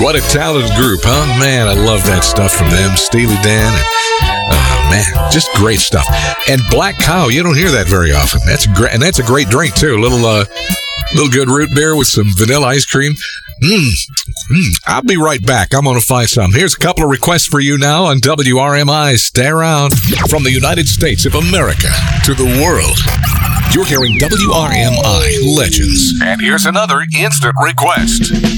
What a talented group, huh? Man, I love that stuff from them. Steely Dan. Man, just great stuff. And Black Cow, you don't hear that very often. That's great, and that's a great drink too. A little good root beer with some vanilla ice cream. I'll be right back. I'm going to find some. Here's a couple of requests for you now on WRMI. Stay around. From the United States of America to the world, you're hearing WRMI Legends. And here's another instant request.